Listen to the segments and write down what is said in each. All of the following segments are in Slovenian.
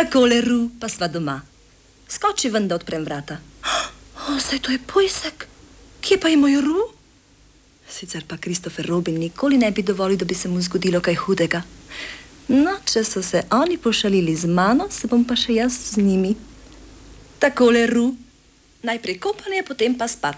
Takole, Ru, pa sva doma. Skoči ven, da odprem vrata. Saj to je Pujsek. Kje pa je moj Ru? Sicer pa Christopher Robin nikoli ne bi dovolil, da bi se mu zgodilo kaj hudega. No, če so se oni pošalili z mano, se bom pa še jaz z njimi. Takole, Ru. Najprej kopanje, potem pa spat.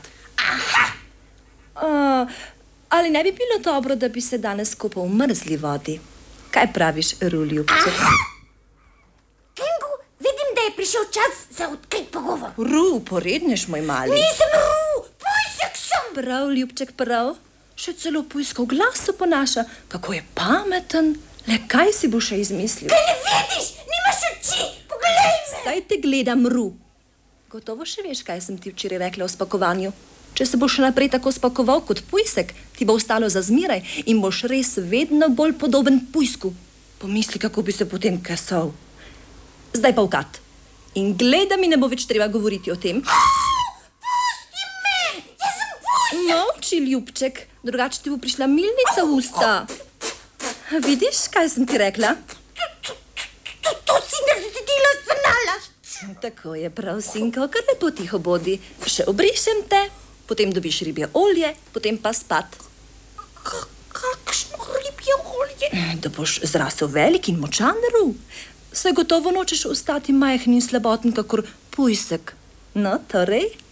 Ali ne bi bilo dobro, da bi se danes kopal v mrzli vodi? Kaj praviš, Ru, ljubček? Kengu, vidim, da je prišel čas za odkrit pogovor. Ru, poredneš, moj mali. Nisem Ru, Pujsek sem. Prav, ljubček, prav. Še celo Pujsko v glasu ponaša. Kako je pameten. Le kaj si bo še izmislil? Kaj ne vidiš? Nimaš oči, poglej me. Saj te gledam, Ru. Gotovo še veš, kaj sem ti včeraj rekla o spakovanju. Če se boš še naprej tako spakoval kot Pujsek, ti bo ostalo za zmeraj in boš res vedno bolj podoben Pujsku. Pomisli, kako bi se potem kesal. Zdaj pa vkat. In glej, da mi ne bo več treba govoriti o tem. Pusti me, jaz sem Pujsek. Molči, ljubček, drugače ti bo prišla milnica v usta. Vidiš, kaj sem ti rekla? To si naredila za nalašč. Tako je prav, sinko, kar lepo tiho bodi. Še obrišem te, potem dobiš ribje olje, potem pa spat. Kakšno ribje olje? Da boš zrasel velik in močan, Ru. Saj gotovo nočeš ostati majhen in slaboten, kakor Pujsek. No, torej...